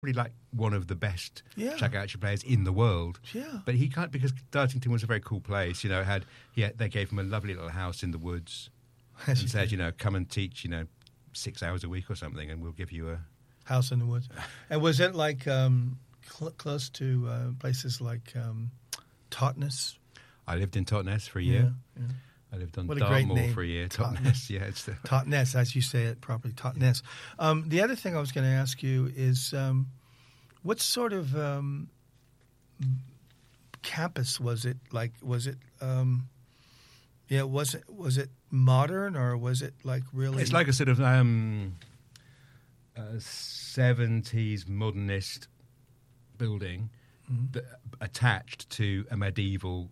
probably like one of the best Yeah. shakuhachi players in the world. Yeah. But he can't, because Dartington was a very cool place. You know, they gave him a lovely little house in the woods and said, you know, come and teach, 6 hours a week or something, and we'll give you a House in the woods. And was it like close to places like Totnes? I lived in Totnes for a year. Yeah. I lived on What a great Dartmoor name. for a year. Totnes. Totnes, yeah. It's Totnes, as you say it properly, Totnes. The other thing I was going to ask you is what sort of campus was it? Like, was it was it modern, or was it like really? It's like a sort of 70s modernist building attached to a medieval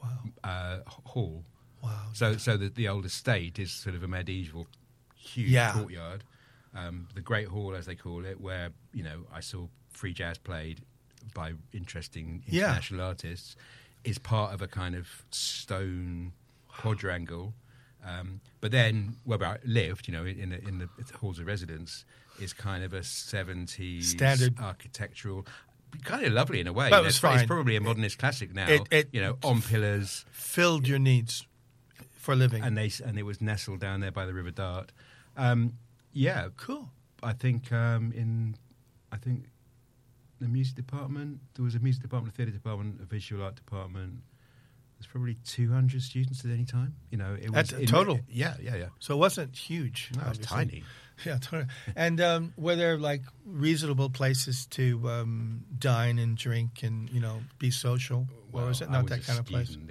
hall. Wow. So that the old estate is sort of a medieval, huge courtyard. The Great Hall, as they call it, where, I saw free jazz played by interesting international artists, is part of a kind of stone quadrangle. But then where I lived, in the halls of residence, is kind of a 70s standard architectural, kind of lovely in a way. But it was fine. It's probably a modernist classic now. On pillars, filled your needs for living, and it was nestled down there by the River Dart. Cool. I think the music department. There was a music department, a theatre department, a visual art department. There's probably 200 students at any time. It was total. Yeah. So it wasn't huge. No, it was tiny. Yeah, totally. And were there like reasonable places to dine and drink and be social, or was it not that kind of place? There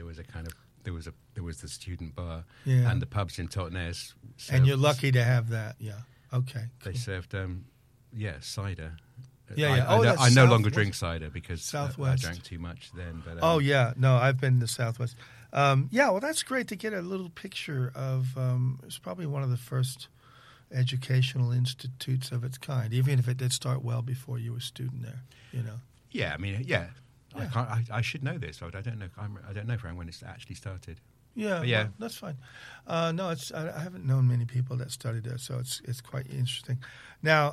was the student bar Yeah. and the pubs in Totnes. And you're lucky to have that. Yeah. Okay. They served cider. Yeah. I no longer drink cider because Southwest. I drank too much then. But No, I've been to Southwest. Well, that's great to get a little picture of. It's probably one of the first educational institutes of its kind, even if it did start well before you were a student there. Yeah, I mean, yeah. I should know this, but I don't know. I don't know, Frank, when it's actually started. Yeah, but yeah, well, that's fine. No, I haven't known many people that studied there, so it's quite interesting. Now,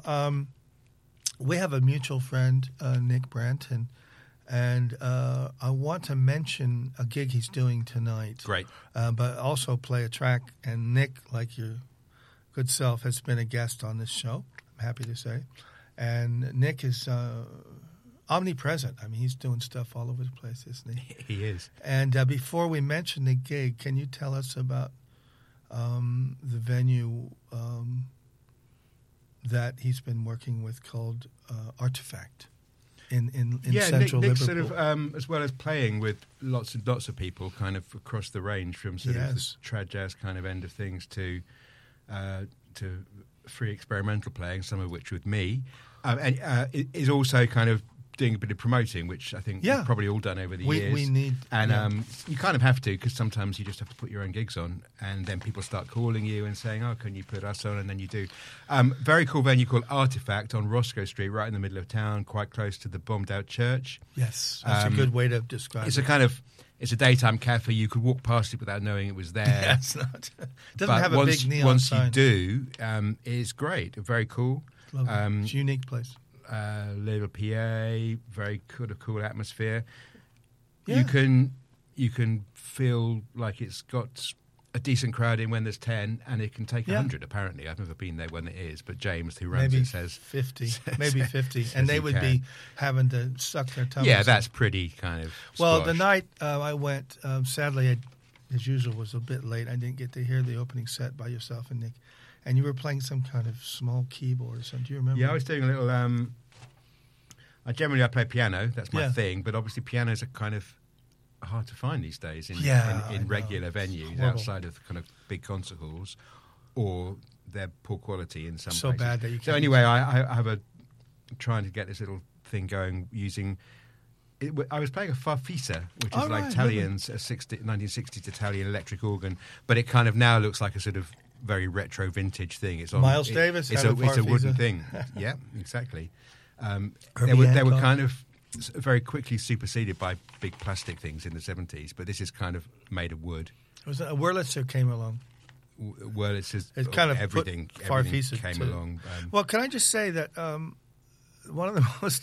we have a mutual friend, Nick Branton, and I want to mention a gig he's doing tonight. Great. But also play a track. And Nick, like your good self, has been a guest on this show, I'm happy to say. And Nick is omnipresent. I mean, he's doing stuff all over the place, isn't he? He is. And before we mention the gig, can you tell us about the venue that he's been working with called Artifact in central Nick Liverpool? sort of, as well as playing with lots and lots of people kind of across the range, from sort of the trad jazz kind of end of things to free experimental playing, some of which with me, and is also kind of doing a bit of promoting, which I think we've probably all done over the years. We need, and you kind of have to, because sometimes you just have to put your own gigs on, and then people start calling you and saying, "Oh, can you put us on?" And then you do. Very cool venue called Artifact on Roscoe Street, right in the middle of town, quite close to the bombed-out church. Yes, that's a good way to describe it. It's a daytime cafe. You could walk past it without knowing it was there. Yeah, it doesn't have a big neon once sign. you do, it's great. Very cool. It's a unique place. Little PA, very cool atmosphere. Yeah. You can feel like it's got a decent crowd in when there's 10, and it can take 100. Apparently, I've never been there when it is, but James, who runs it, says 50, maybe 50, and they would be having to suck their tummies. Yeah, that's pretty kind of. Well, squashed. the night I went, sadly, as usual, was a bit late. I didn't get to hear the opening set by yourself and Nick, and you were playing some kind of small keyboard or something. Do you remember? Yeah, I was doing a little. I play piano. That's my thing, but obviously pianos are kind of hard to find these days in regular venues outside of kind of big concert halls, or they're poor quality in some places. So bad that you can't. So anyway, I have trying to get this little thing going using. I was playing a farfisa, which is like Talien's 1960s Italian electric organ, but it kind of now looks like a sort of very retro vintage thing. It's on Miles Davis. It's a wooden thing. Yeah, exactly. They were kind of very quickly superseded by big plastic things in the 70s, but this is kind of made of wood. Was it a Wurlitzer came along? Well, it's kind of everything Farfisa came too. along. Well, can I just say that one of the most